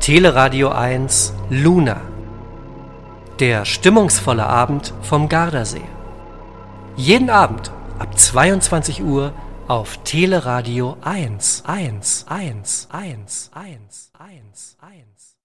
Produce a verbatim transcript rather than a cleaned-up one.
Teleradio eins Luna. Der stimmungsvolle Abend vom Gardasee. Jeden Abend ab zweiundzwanzig Uhr auf Teleradio eins, eins, eins, eins, eins, eins, eins.